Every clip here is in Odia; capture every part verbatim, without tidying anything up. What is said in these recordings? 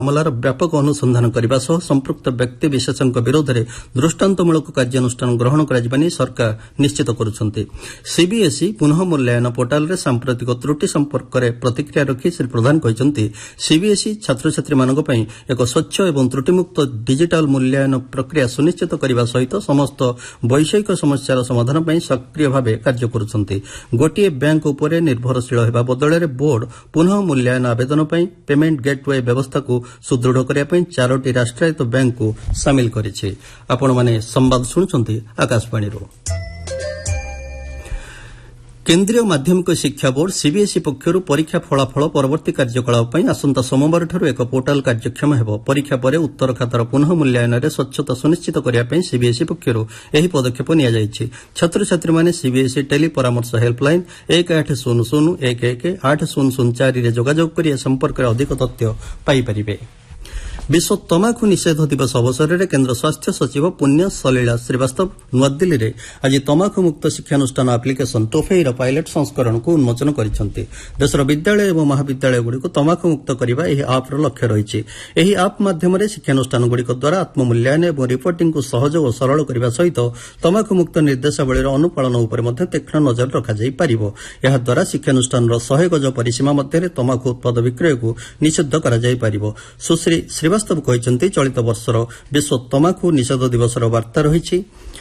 ମାମଲାର ବ୍ୟାପକ ଅନୁସନ୍ଧାନ କରିବା ସହ ସମ୍ପୃକ୍ତ ବ୍ୟକ୍ତି ବିଶେଷଙ୍କ ବିରୋଧରେ ଦୃଷ୍ଟାନ୍ତମୂଳକ କାର୍ଯ୍ୟାନୁଷ୍ଠାନ ଗ୍ରହଣ କରାଯିବା ନେଇ ସରକାର ନିଶ୍ଚିତ କରୁଛନ୍ତି। ସିବିଏସ୍ଇ ପୁନଃ ମୂଲ୍ୟାୟନ ପୋର୍ଟାଲରେ ସାମ୍ପ୍ରତିକ ତ୍ରୁଟି ସମ୍ପର୍କରେ ପ୍ରତିକ୍ରିୟା ରଖି ଶ୍ରୀ ପ୍ରଧାନ କହିଛନ୍ତି, ସିବିଏସ୍ଇ ଛାତ୍ରଛାତ୍ରୀମାନଙ୍କ ପାଇଁ ଏକ ସ୍ୱଚ୍ଛ ଏବଂ ତ୍ରୁଟିମୁକ୍ତ ଡିଜିଟାଲ ମୂଲ୍ୟାୟନ ପ୍ରକ୍ରିୟା ସୁନିଶ୍ଚିତ କରିବା ସହିତ ସମସ୍ତ ବୈଷୟିକ ସମସ୍ୟାର ସମାଧାନ ପାଇଁ ସକ୍ରିୟ ଭାବେ କାର୍ଯ୍ୟ କରୁଛନ୍ତି। ଗୋଟିଏ ବ୍ୟାଙ୍କ ଉପରେ ନିର୍ଭରଶୀଳ ହେବା ବଦଳରେ ବୋର୍ଡ ପୁନଃ ମୂଲ୍ୟାୟନ ଆବେଦନ ପାଇଁ ପେମେଣ୍ଟ ଗେଟ୍ୱେ ବ୍ୟବସ୍ଥାକୁ ସୁଦୃଢ଼ କରିବା ପାଇଁ ଚାରୋଟି ରାଷ୍ଟ୍ରାୟତ୍ତ ବ୍ୟାଙ୍କକୁ ସାମିଲ କରିଛି। ଆପଣମାନେ ସମ୍ବାଦ ଶୁଣୁଛନ୍ତି ଆକାଶବାଣୀରୁ। କେନ୍ଦ୍ରୀୟ ମାଧ୍ୟମିକ ଶିକ୍ଷା ବୋର୍ଡ ସିବିଏସ୍ଇ ପକ୍ଷରୁ ପରୀକ୍ଷା ଫଳାଫଳ ପରବର୍ତ୍ତୀ କାର୍ଯ୍ୟକଳାପ ପାଇଁ ଆସନ୍ତା ସୋମବାରଠାରୁ ଏକ ପୋର୍ଟାଲ କାର୍ଯ୍ୟକ୍ଷମ ହେବ। ପରୀକ୍ଷା ପରେ ଉତ୍ତର ଖାତାର ପୁନଃ ମୂଲ୍ୟାୟନରେ ସ୍ୱଚ୍ଛତା ସୁନିଶ୍ଚିତ କରିବା ପାଇଁ ସିବିଏସ୍ଇ ପକ୍ଷରୁ ଏହି ପଦକ୍ଷେପ ନିଆଯାଇଛି। ଛାତ୍ରଛାତ୍ରୀମାନେ ସିବିଏସ୍ଇ ଟେଲି ପରାମର୍ଶ ହେଲ୍ପଲାଇନ୍ ଏକ ଆଠ ଶୂନ ଶୂନ ଏକ ଏକ ଆଠ ଶୂନ ଶୂନ ଚାରିରେ ଯୋଗାଯୋଗ କରି ଏ ସମ୍ପର୍କରେ ଅଧିକ ତଥ୍ୟ ପାଇପାରିବେ। ବିଶ୍ୱ ତମାଖୁ ନିଷେଧ ଦିବସ ଅବସରରେ କେନ୍ଦ୍ର ସ୍ୱାସ୍ଥ୍ୟ ସଚିବ ପୁଣ୍ୟ ସଲୀଳା ଶ୍ରୀବାସ୍ତବ ନୂଆଦିଲ୍ଲୀରେ ଆଜି ତମାଖୁମୁକ୍ତ ଶିକ୍ଷାନୁଷ୍ଠାନ ଆପ୍ଲିକେସନ୍ ଟୋଫେଇର ପାଇଲଟ ସଂସ୍କରଣକୁ ଉନ୍ମୋଚନ କରିଛନ୍ତି। ଦେଶର ବିଦ୍ୟାଳୟ ଏବଂ ମହାବିଦ୍ୟାଳୟଗୁଡ଼ିକୁ ତମାଖୁମୁକ୍ତ କରିବା ଏହି ଆପ୍ର ଲକ୍ଷ୍ୟ ରହିଛି। ଏହି ଆପ୍ ମାଧ୍ୟମରେ ଶିକ୍ଷାନୁଷ୍ଠାନଗୁଡ଼ିକ ଦ୍ୱାରା ଆତ୍ମମୂଲ୍ୟାୟନ ଏବଂ ରିପୋର୍ଟିଂକୁ ସହଜ ଓ ସରଳ କରିବା ସହିତ ତମାଖୁମୁକ୍ତ ନିର୍ଦ୍ଦେଶାବଳୀର ଅନୁପାଳନ ଉପରେ ମଧ୍ୟ ତୀକ୍ଷ୍ଣ ନଜର ରଖାଯାଇପାରିବ। ଏହାଦ୍ୱାରା ଶିକ୍ଷାନୁଷ୍ଠାନର ଶହେ ଗଜ ପରିସୀମା ମଧ୍ୟରେ ତମାଖୁ ଉତ୍ପାଦ ବିକ୍ରୟକୁ ନିଷିଦ୍ଧ କରାଯାଇପାରିବ। ସୁଶ୍ରୀ ଶ୍ରୀବାସ୍ତବ କହିଛନ୍ତି, ଚଳିତ ବର୍ଷର ବିଶ୍ୱ ତମାଖୁ ନିଷେଧ ଦିବସର ବାର୍ତ୍ତା ରହିଛି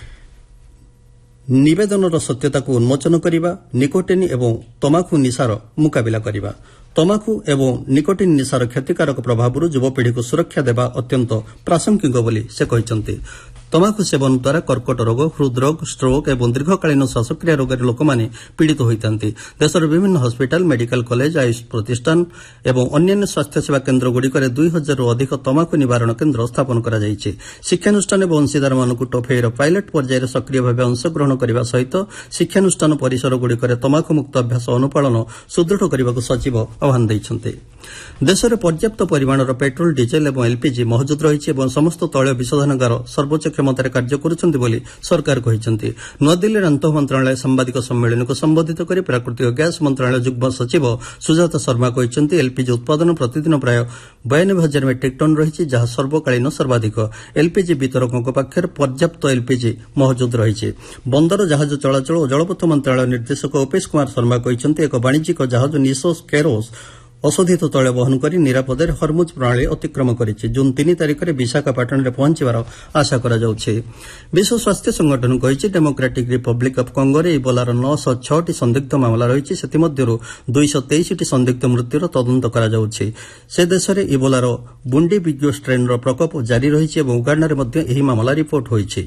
ନିବେଦନର ସତ୍ୟତାକୁ ଉନ୍ମୋଚନ କରିବା, ନିକୋଟିନ୍ ଏବଂ ତମାଖୁ ନିଶାର ମୁକାବିଲା କରିବା। ତମାଖୁ ଏବଂ ନିକୋଟିନ୍ ନିଶାର କ୍ଷତିକାରକ ପ୍ରଭାବରୁ ଯୁବପିଢ଼ିକୁ ସୁରକ୍ଷା ଦେବା ଅତ୍ୟନ୍ତ ପ୍ରାସଙ୍ଗିକ ବୋଲି ସେ କହିଛନ୍ତି। ତମାଖୁ ସେବନ ଦ୍ୱାରା କର୍କଟ ରୋଗ, ହୃଦ୍ରୋଗ, ଷ୍ଟ୍ରୋକ୍ ଏବଂ ଦୀର୍ଘକାଳୀନ ଶ୍ୱାସକ୍ରିୟା ରୋଗରେ ଲୋକମାନେ ପୀଡ଼ିତ ହୋଇଥାନ୍ତି। ଦେଶର ବିଭିନ୍ନ ହସ୍ପିଟାଲ, ମେଡିକାଲ କଲେଜ, ଆୟୁଷ ପ୍ରତିଷ୍ଠାନ ଏବଂ ଅନ୍ୟାନ୍ୟ ସ୍ୱାସ୍ଥ୍ୟସେବା କେନ୍ଦ୍ରଗୁଡ଼ିକରେ ଦୁଇ ହଜାରରୁ ଅଧିକ ତମାଖୁ ନିବାରଣ କେନ୍ଦ୍ର ସ୍ଥାପନ କରାଯାଇଛି। ଶିକ୍ଷାନୁଷ୍ଠାନ ଏବଂ ଅଂଶୀଦାରମାନଙ୍କୁ ଟୋଫେଇର ପାଇଲଟ ପର୍ଯ୍ୟାୟରେ ସକ୍ରିୟ ଭାବେ ଅଂଶଗ୍ରହଣ କରିବା ସହିତ ଶିକ୍ଷାନୁଷ୍ଠାନ ପରିସରଗୁଡ଼ିକରେ ତମାଖୁମୁକ୍ତ ଅଭ୍ୟାସ ଅନୁପାଳନ ସୁଦୃଢ଼ କରିବାକୁ ସଚିବ ଆହ୍ୱାନ ଦେଇଛନ୍ତି। ଦେଶରେ ପର୍ଯ୍ୟାପ୍ତ ପରିମାଣର ପେଟ୍ରୋଲ, ଡିଜେଲ୍ ଏବଂ ଏଲ୍ପିଜି ମହଜୁଦ ରହିଛି ଏବଂ ସମସ୍ତ ତୈଳ ବିଶୋଧନାଗାର ସର୍ବୋଚ୍ଚ କ୍ଷମତାରେ କାର୍ଯ୍ୟ କରୁଛନ୍ତି ବୋଲି ସରକାର କହିଛନ୍ତି। ନୂଆଦିଲ୍ଲୀରେ ଆନ୍ତଃ ମନ୍ତ୍ରଣାଳୟ ସାମ୍ବାଦିକ ସମ୍ମିଳନୀକୁ ସମ୍ବୋଧିତ କରି ପ୍ରାକୃତିକ ଗ୍ୟାସ୍ ମନ୍ତ୍ରଣାଳୟ ଯୁଗ୍ମ ସଚିବ ସୁଜାତା ଶର୍ମା କହିଛନ୍ତି, ଏଲ୍ପିଜି ଉତ୍ପାଦନ ପ୍ରତିଦିନ ପ୍ରାୟ ବୟାନବେ ହଜାର ମେଟ୍ରିକ୍ ଟନ୍ ରହିଛି, ଯାହା ସର୍ବକାଳୀନ ସର୍ବାଧିକ। ଏଲ୍ପିଜି ବିତରକଙ୍କ ପାଖରେ ପର୍ଯ୍ୟାପ୍ତ ଏଲ୍ପିଜି ମହଜୁଦ ରହିଛି। ବନ୍ଦର ଜାହାଜ ଚଳାଚଳ ଓ ଜଳପଥ ମନ୍ତ୍ରଣାଳୟ ନିର୍ଦ୍ଦେଶକ ଉପେଶ କୁମାର ଶର୍ମା କହିଛନ୍ତି, ଏକ ବାଣିଜ୍ୟିକ ଜାହାଜ ନିସୋସ୍ କେରୋସ୍ ଅଶୋଧିତ ତୈଳ ବହନ କରି ନିରାପଦରେ ହର୍ମୁଜ୍ ପ୍ରଣାଳୀ ଅତିକ୍ରମ କରିଛି। ଜୁନ୍ ତିନି ତାରିଖରେ ବିଶାଖାପାଟଣାରେ ପହଞ୍ଚିବାର ଆଶା କରାଯାଉଛି। ବିଶ୍ୱ ସ୍ୱାସ୍ଥ୍ୟ ସଂଗଠନ କହିଛି, ଡେମୋକ୍ରାଟିକ୍ ରିପବ୍ଲିକ୍ ଅଫ୍ କଙ୍ଗୋରେ ଇବୋଲାର ନଅଶହ ଛଅଟି ସନ୍ଦିଗ୍ଧ ମାମଲା ରହିଛି। ସେଥିମଧ୍ୟରୁ ଦୁଇଶହ ତେଇଶଟି ସନ୍ଦିଗ୍ଧ ମୃତ୍ୟୁର ତଦନ୍ତ କରାଯାଉଛି। ସେ ଦେଶରେ ଇବୋଲାର ବୁଣ୍ଡିବିଗ୍ୟୋ ଷ୍ଟ୍ରେନ୍ର ପ୍ରକୋପ ଜାରି ରହିଛି ଏବଂ ଉଗାଣ୍ଡାରେ ମଧ୍ୟ ଏହି ମାମଲା ରିପୋର୍ଟ ହୋଇଛି।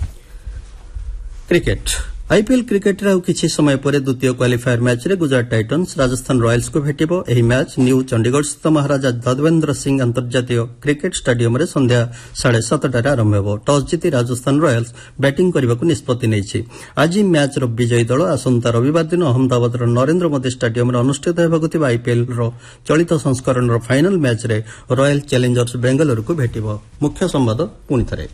କ୍ରିକେଟ୍ ଆଇପିଏଲ୍ କ୍ରିକେଟ୍ରେ ଆଉ କିଛି ସମୟ ପରେ ଦ୍ୱିତୀୟ କ୍ୱାଲିଫାୟାର ମ୍ୟାଚ୍ରେ ଗୁଜରାଟ ଟାଇଟନ୍ସ ରାଜସ୍ଥାନ ରୟାଲ୍ସକୁ ଭେଟିବ। ଏହି ମ୍ୟାଚ୍ ନ୍ୟୁ ଚଣ୍ଡିଗଡ଼ସ୍ଥିତ ମହାରାଜା ଯଦବେନ୍ଦ୍ର ସିଂ ଅନ୍ତର୍ଜାତୀୟ କ୍ରିକେଟ୍ ଷ୍ଟାଡିୟମ୍ରେ ସନ୍ଧ୍ୟା ସାଢ଼େ ସାତଟାରେ ଆରମ୍ଭ ହେବ। ଟସ୍ ଜିତି ରାଜସ୍ଥାନ ରୟାଲ୍ସ ବ୍ୟାଟିଂ କରିବାକୁ ନିଷ୍ପତ୍ତି ନେଇଛି। ଆଜି ମ୍ୟାଚ୍ର ବିଜୟୀ ଦଳ ଆସନ୍ତା ରବିବାର ଦିନ ଅହମ୍ମଦାବାଦର ନରେନ୍ଦ୍ର ମୋଦି ଷ୍ଟାଡିୟମ୍ରେ ଅନୁଷ୍ଠିତ ହେବାକୁ ଥିବା ଆଇପିଏଲ୍ର ଚଳିତ ସଂସ୍କରଣର ଫାଇନାଲ୍ ମ୍ୟାଚ୍ରେ ରୟାଲ ଚ୍ୟାଲେଞ୍ଜର୍ସ ବେଙ୍ଗାଲୁରୁକୁ ଭେଟିବ। ମୁଖ୍ୟ ସମ୍ବାଦ ପୁଣିଥରେ।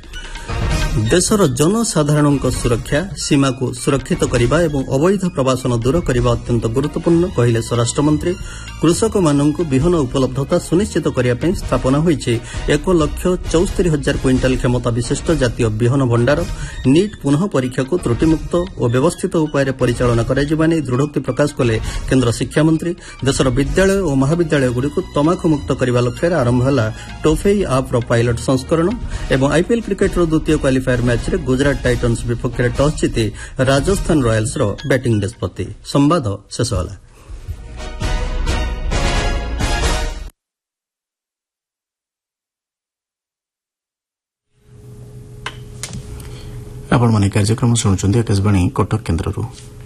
ଦେଶର ଜନସାଧାରଣଙ୍କ ସୁରକ୍ଷା, ସୀମାକୁ ସୁରକ୍ଷିତ କରିବା ଏବଂ ଅବୈଧ ପ୍ରବାସନ ଦୂର କରିବା ଅତ୍ୟନ୍ତ ଗୁରୁତ୍ୱପୂର୍ଣ୍ଣ କହିଲେ ସ୍ୱରାଷ୍ଟ୍ରମନ୍ତ୍ରୀ। କୃଷକମାନଙ୍କୁ ବିହନ ଉପଲବ୍ଧତା ସୁନିଶ୍ଚିତ କରିବା ପାଇଁ ସ୍ଥାପନ ହୋଇଛି ଏକ ଲକ୍ଷ ଚଉସ୍ତରୀ ହଜାର କ୍ୱିଣ୍ଟାଲ କ୍ଷମତା ବିଶିଷ୍ଟ ଜାତୀୟ ବିହନ ଭଣ୍ଡାର। ନିଟ୍ ପୁନଃ ପରୀକ୍ଷାକୁ ତ୍ରୁଟିମୁକ୍ତ ଓ ବ୍ୟବସ୍ଥିତ ଉପାୟରେ ପରିଚାଳନା କରାଯିବା ନେଇ ଦୃଢ଼ୋକ୍ତି ପ୍ରକାଶ କଲେ କେନ୍ଦ୍ର ଶିକ୍ଷାମନ୍ତ୍ରୀ। ଦେଶର ବିଦ୍ୟାଳୟ ଓ ମହାବିଦ୍ୟାଳୟଗୁଡ଼ିକୁ ତମାଖୁମୁକ୍ତ କରିବା ଲକ୍ଷ୍ୟରେ ଆରମ୍ଭ ହେଲା ଟୋଫେଇ ଆପ୍ର ପାଇଲଟ ସଂସ୍କରଣ ଏବଂ ଆଇପିଏଲ୍ କ୍ରିକେଟ୍ର ଦ୍ୱିତୀୟ କ୍ୱାଲିଫାୟାର ମ୍ୟାଚ୍ରେ ଗୁଜରାଟ ଟାଇଟନ୍ସ ବିପକ୍ଷରେ ଟସ୍ ଜିତି ରାଜସ୍ଥାନ ରୟାଲ୍ସର ବ୍ୟାଟିଂ ନିଷ୍ପତ୍ତି। ସମ୍ବାଦ ଶେଷ ହେଲା। ଆପଣମାନେ କାର୍ଯ୍ୟକ୍ରମ ଶୁଣୁଛନ୍ତି ଆକାଶବାଣୀ କଟକ କେନ୍ଦ୍ରରୁ।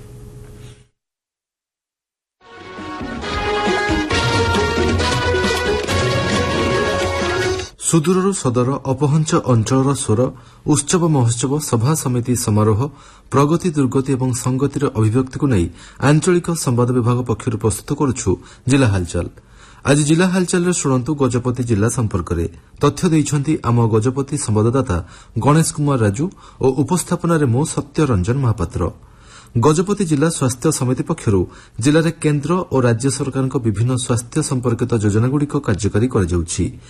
ସୁଦୂରରୁ ସଦର ଅପହଞ୍ଚ ଅଞ୍ଚଳର ସ୍ୱର, ଉତ୍ସବ ମହୋତ୍ସବ, ସଭା ସମିତି ସମାରୋହ, ପ୍ରଗତି ଦୁର୍ଗତି ଏବଂ ସଂଗତିର ଅଭିବ୍ୟକ୍ତିକୁ ନେଇ ଆଞ୍ଚଳିକ ସମ୍ବାଦ ବିଭାଗ ପକ୍ଷରୁ ପ୍ରସ୍ତୁତ କରୁଛୁ ଜିଲ୍ଲା ହାଲଚାଲ। ଆଜି ଜିଲ୍ଲା ହାଲଚାଲରେ ଶୁଣନ୍ତୁ ଗଜପତି ଜିଲ୍ଲା ସମ୍ପର୍କରେ। ତଥ୍ୟ ଦେଇଛନ୍ତି ଆମ ଗଜପତି ସମ୍ବାଦଦାତା ଗଣେଶ କୁମାର ରାଜୁ ଓ ଉପସ୍ଥାପନାରେ ମୁଁ ସତ୍ୟରଞ୍ଜନ ମହାପାତ୍ର। ଗଜପତି ଜିଲ୍ଲା ସ୍ୱାସ୍ଥ୍ୟ ସମିତି ପକ୍ଷରୁ ଜିଲ୍ଲାରେ କେନ୍ଦ୍ର ଓ ରାଜ୍ୟ ସରକାରଙ୍କ ବିଭିନ୍ନ ସ୍ୱାସ୍ଥ୍ୟ ସମ୍ପର୍କିତ ଯୋଜନାଗୁଡ଼ିକ କାର୍ଯ୍ୟକାରୀ କରାଯାଉଛି।